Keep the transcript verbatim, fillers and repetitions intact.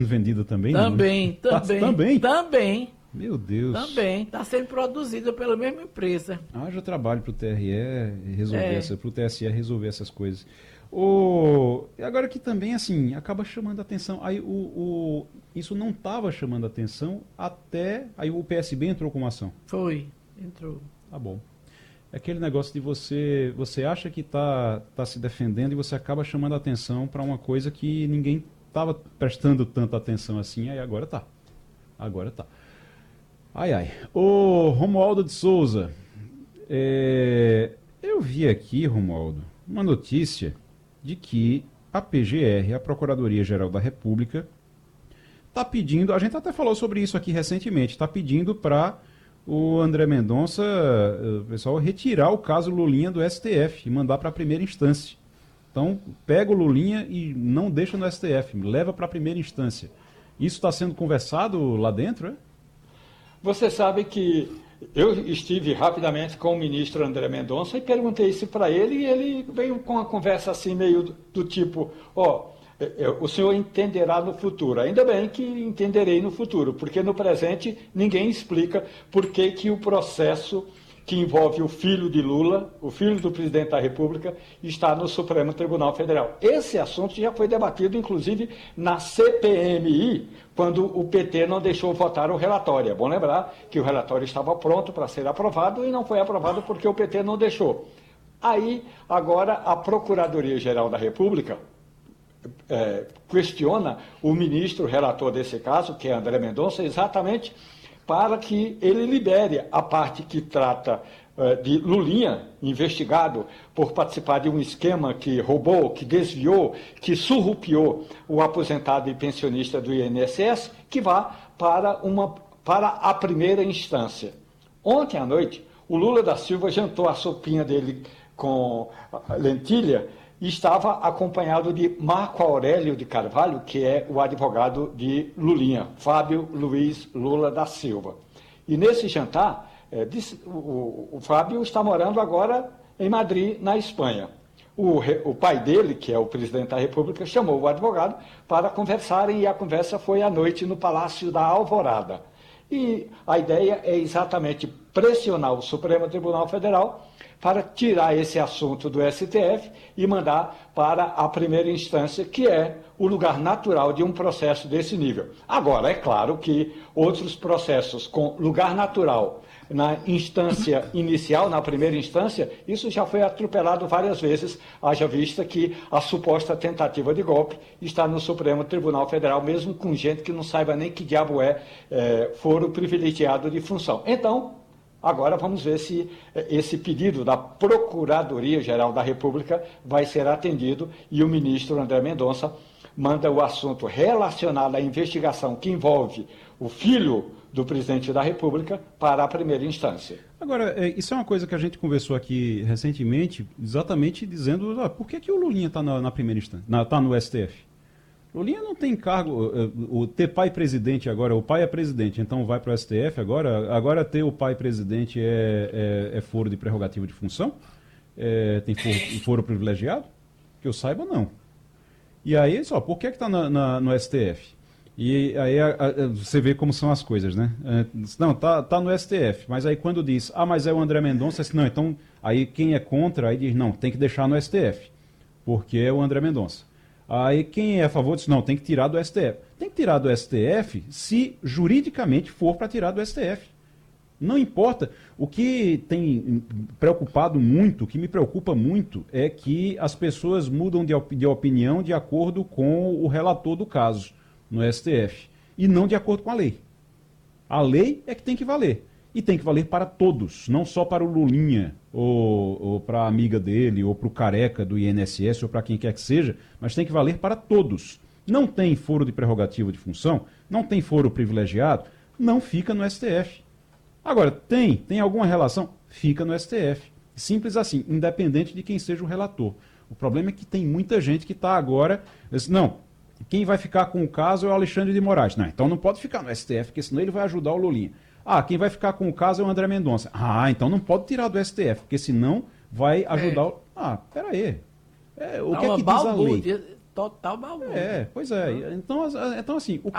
vendida também? Também, não? também, Tá, também? também, Meu Deus. também. Está sendo produzida pela mesma empresa. Haja trabalho para o T R E resolver É. essa, para o T S E resolver essas coisas. O, e agora que também, assim, acaba chamando a atenção. Aí o, o, isso não estava chamando a atenção até. Aí o P S B entrou com uma ação. Foi, entrou. Tá bom. É aquele negócio de você. Você acha que está tá se defendendo e você acaba chamando a atenção para uma coisa que ninguém estava prestando tanta atenção assim, aí agora tá. Agora tá. Ai, ai. Ô, Romualdo de Souza, é, eu vi aqui, Romualdo, uma notícia de que a P G R, a Procuradoria-Geral da República, está pedindo, a gente até falou sobre isso aqui recentemente, está pedindo para o André Mendonça, o pessoal, retirar o caso Lulinha do S T F e mandar para a primeira instância. Então, pega o Lulinha e não deixa no S T F, leva para a primeira instância. Isso está sendo conversado lá dentro, é? Você sabe que eu estive rapidamente com o ministro André Mendonça e perguntei isso para ele e ele veio com uma conversa assim meio do, do tipo, ó, oh, o senhor entenderá no futuro. Ainda bem que entenderei no futuro, porque no presente ninguém explica por que que o processo que envolve o filho de Lula, o filho do presidente da República, está no Supremo Tribunal Federal. Esse assunto já foi debatido, inclusive, na C P M I, quando o P T não deixou votar o relatório. É bom lembrar que o relatório estava pronto para ser aprovado e não foi aprovado porque o P T não deixou. Aí, agora, a Procuradoria-Geral da República é, questiona o ministro relator desse caso, que é André Mendonça, exatamente para que ele libere a parte que trata uh, de Lulinha, investigado por participar de um esquema que roubou, que desviou, que surrupiou o aposentado e pensionista do I N S S, que vá para, uma, para a primeira instância. Ontem à noite, o Lula da Silva jantou a sopinha dele com lentilha e estava acompanhado de Marco Aurélio de Carvalho, que é o advogado de Lulinha, Fábio Luiz Lula da Silva. E nesse jantar, é, disse, o, o Fábio está morando agora em Madrid, na Espanha. O, o pai dele, que é o presidente da República, chamou o advogado para conversarem e a conversa foi à noite no Palácio da Alvorada. E a ideia é exatamente pressionar o Supremo Tribunal Federal para tirar esse assunto do S T F e mandar para a primeira instância, que é o lugar natural de um processo desse nível. Agora, é claro que outros processos com lugar natural na instância inicial, na primeira instância, isso já foi atropelado várias vezes, haja vista que a suposta tentativa de golpe está no Supremo Tribunal Federal, mesmo com gente que não saiba nem que diabo é, é foro privilegiado de função. Então, agora vamos ver se esse pedido da Procuradoria-Geral da República vai ser atendido e o ministro André Mendonça manda o assunto relacionado à investigação que envolve o filho do presidente da República para a primeira instância. Agora, isso é uma coisa que a gente conversou aqui recentemente, exatamente dizendo, ah, por que, que o Lulinha está na, na primeira instância, está no S T F? Lulinha não tem cargo, o ter pai presidente agora, o pai é presidente, então vai para o S T F agora, agora ter o pai presidente é, é, é foro de prerrogativa de função? É, tem foro, foro privilegiado? Que eu saiba, não. E aí, só, por que está no S T F? E aí a, a, você vê como são as coisas, né? É, não, tá, tá no S T F, mas aí quando diz, ah, mas é o André Mendonça, não, então, aí quem é contra, aí diz, não, tem que deixar no S T F, porque é o André Mendonça. Aí quem é a favor diz, não, tem que tirar do S T F. Tem que tirar do S T F se juridicamente for para tirar do S T F. Não importa. O que tem preocupado muito, o que me preocupa muito, é que as pessoas mudam de, op de opinião de acordo com o relator do caso no S T F e não de acordo com a lei. A lei é que tem que valer. E tem que valer para todos, não só para o Lulinha, ou, ou para a amiga dele, ou para o careca do I N S S, ou para quem quer que seja, mas tem que valer para todos. Não tem foro de prerrogativa de função, não tem foro privilegiado, não fica no S T F. Agora, tem, tem alguma relação? Fica no S T F. Simples assim, independente de quem seja o relator. O problema é que tem muita gente que está agora, diz, não, quem vai ficar com o caso é o Alexandre de Moraes. Não, então não pode ficar no S T F, porque senão ele vai ajudar o Lulinha. Ah, quem vai ficar com o caso é o André Mendonça. Ah, então não pode tirar do S T F, porque senão vai ajudar é. o... Ah, peraí. É, o que é que diz a lei? Total balbúrdia. É, pois é. Então, então assim... O